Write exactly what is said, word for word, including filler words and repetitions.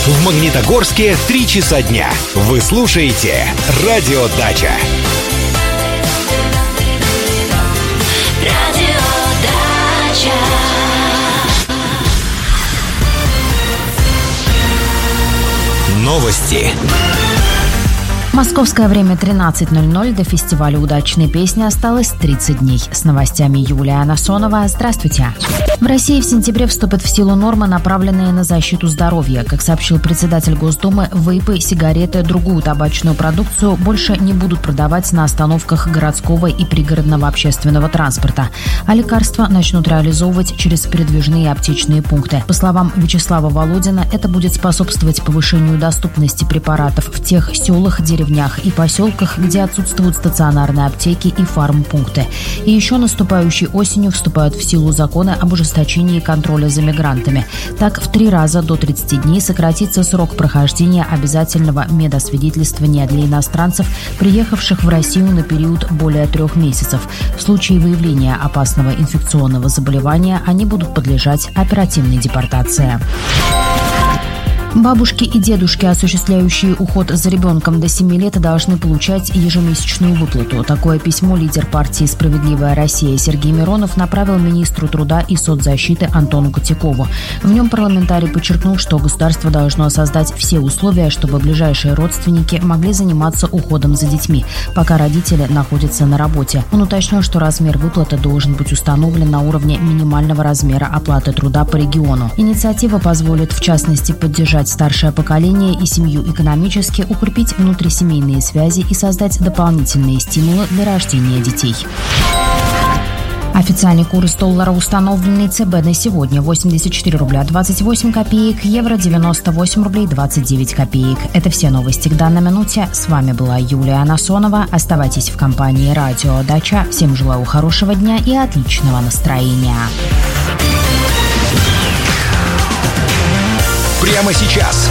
В Магнитогорске три часа дня. Вы слушаете Радио Дача. Новости. Московское время тринадцать ноль ноль. До фестиваля «Удачные песни» осталось тридцать дней. С новостями Юлия Анасонова. Здравствуйте. В России в сентябре вступят в силу нормы, направленные на защиту здоровья. Как сообщил председатель Госдумы, вейпы, сигареты, другую табачную продукцию больше не будут продавать на остановках городского и пригородного общественного транспорта, а лекарства начнут реализовывать через передвижные аптечные пункты. По словам Вячеслава Володина, это будет способствовать повышению доступности препаратов в тех селах, деревнях, и поселках, где отсутствуют стационарные аптеки и фармпункты. И еще наступающей осенью вступают в силу законы об ужесточении контроля за мигрантами. Так, в три раза до тридцати дней сократится срок прохождения обязательного медосвидетельствования для иностранцев, приехавших в Россию на период более трех месяцев. В случае выявления опасного инфекционного заболевания они будут подлежать оперативной депортации. Бабушки и дедушки, осуществляющие уход за ребенком до семи лет, должны получать ежемесячную выплату. Такое письмо лидер партии «Справедливая Россия» Сергей Миронов направил министру труда и соцзащиты Антону Котякову. В нем парламентарий подчеркнул, что государство должно создать все условия, чтобы ближайшие родственники могли заниматься уходом за детьми, пока родители находятся на работе. Он уточнил, что размер выплаты должен быть установлен на уровне минимального размера оплаты труда по региону. Инициатива позволит, в частности, поддержать старшее поколение и семью экономически, укрепить внутрисемейные связи и создать дополнительные стимулы для рождения детей. Официальный курс доллара, установленный ЦБ на сегодня: восемьдесят четыре рубля двадцать восемь копеек, евро девяносто восемь рублей двадцать девять копеек. Это все новости к данной минуте. С вами была Юлия Анасонова. Оставайтесь в компании Радио Дача. Всем желаю хорошего дня и отличного настроения. Прямо сейчас